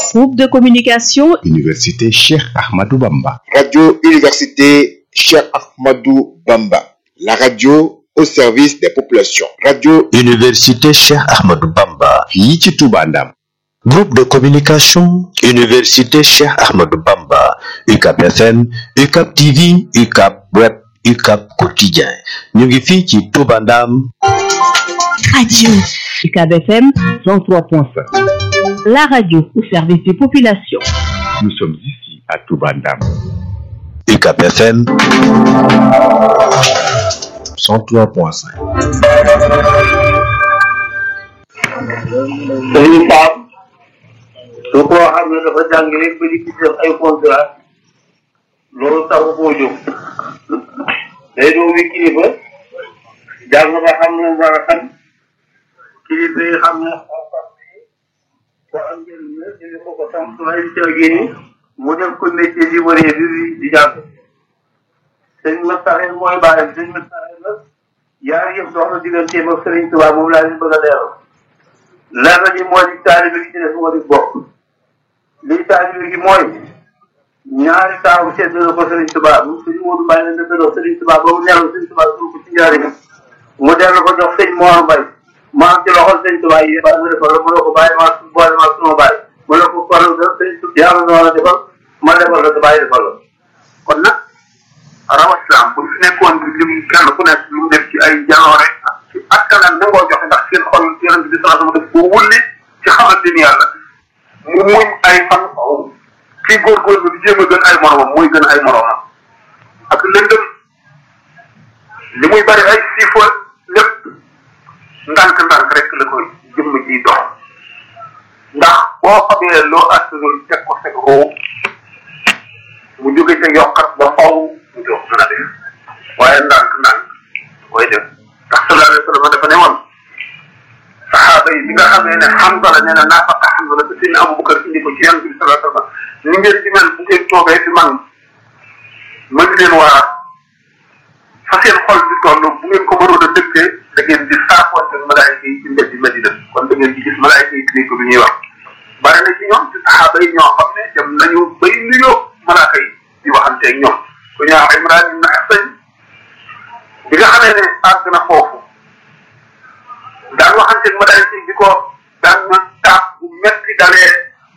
Groupe de communication Université Cheikh Ahmadou Bamba. Radio Université Cheikh Ahmadou Bamba. La radio au service des populations. Radio Université Cheikh Ahmadou Bamba. fii ci Touba Ndam. Groupe de communication Université Cheikh Ahmadou Bamba. UCAP FM, UCAP TV, UCAP Web, UCAP Quotidien. ñu ngi fii ci Touba Ndam. Radio UCAP FM 103.5. La radio au service des populations. Nous sommes ici à Touba Ndam. UCAP FM 103.5. dañuy faam su ko xam ne dafa jàng rek ba di ci def ay contrat loolu taxu koo jóg day doo wi kilifa jàng nga xam ne war a xam kilifa yi xam ne ko am njëriñ la ñu ko ko tam waaye di ca génni mu def ko métier di waree di jàng sëñ Massare mooy bàyyam sëñ Massare la yaar yëpp dox na digganteem ak Sëriñ Tuubaa moom laa leen bëgg a leeral lenn li mooy li taalibe gi ci def moo di bokk li taalibe gi mooy ñaari taawu sedd na ko Sëriñ Tuubaa bu sëñ Moodu Mbaye leen dëddoo Sëriñ Tuubaa ba mu nelaw Sëriñ Tuubaa suuf ko ci njaari mu dellu ko jox sëñ Mor Mbaye maa ci loxol Sëriñ Tuubaa yi ba mu defal mu ne ko bàyyi maa boole maa suma bàyyi mu ne ko faral da Sëriñ Tuubaa yaa ma noonu defal ma defal la te bàyyi defal la kon nag rawaslam bu fi nekkoon lim kenn ku nekk lu mu def ci ay jaloore ci askanam nangoo joxe ndax seen xol yonent bi sallallahu alayhi wasallam def ko wulli ci xamante ni yàlla mu muñ ay fan kii góorgóorlu di jéem a gën ay moromam muy gën ay moromam ak lëndëm li muy bari ay siifo lépp ndànk-ndànk rek la koy jëmm ji dox ndax boo xamee loo askanul teg ko fekk roo mu jóge ca yokkat ba faw mu jox mën a def waaye ndànk-ndànk koy def ndax sallallahu alayhi wa sallam dafa ne woon saxaaba yi bi nga xamee ne Hamza la nee na naafaqa Hamza la te sëñ Abubakar indi ko ci yonent bi sallallahu alayhi wa sallam ni ngeen di mel bu ngeen toogee fi man ma di leen waar fa seen xol di toll bu ngeen ko mënoon a dëkkee da ngeen di saafoonte malaayika yi ci mbeddi Madina kon da ngeen di gis malaayika yi dinañ ko bi ñuy wax bari na ci ñoom ci saxaaba yi ñoo xam ne dem nañu bay nuyoo malaaka yi di waxanteeg ñoom ku ñaaw Imraan ibn Husayn bi nga xamee ne àgg na foofu daan waxanteeg malaayika yi di ko daan na taab bu metti dalee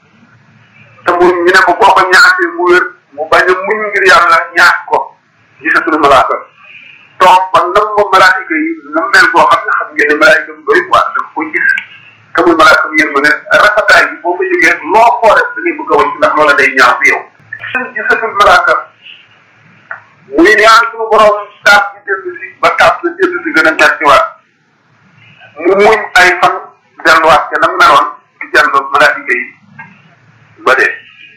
te mu ñu ne ko boo ko ñaatee mu wér mu bañ a muñ ngir yàlla ñaat ko gisatul malaaka toog ba nam ma malaayika yi nam mel boo xam ne xam ngeen ne malaayika mu doy quoi da ko gis kamul malaaka mu yéen ma ne rafetaay bi boo ko jógee loo xoole da ngay bëgg a wàcc ndax loola day ñaaw fi yow gisatul malaaka muy ñaan suñu borom taab bi dellu si ba taab la dellu si gën a ñàkkiwaat mu muñ ay fan delluwaat te nam meloon di jàll malaayika yi ba dee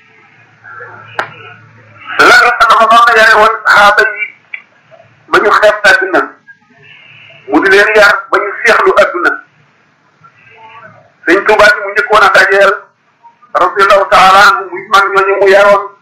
la nga xam ne noonu la yare woon saxaaba yi ba ñu xeeb àdduna mu di leen yar ba ñu seexlu àdduna sëñ Tuubaa bi mu njëkkoon a dajeel radiyallahu taala anhu muy mag ñooñu mu yaroon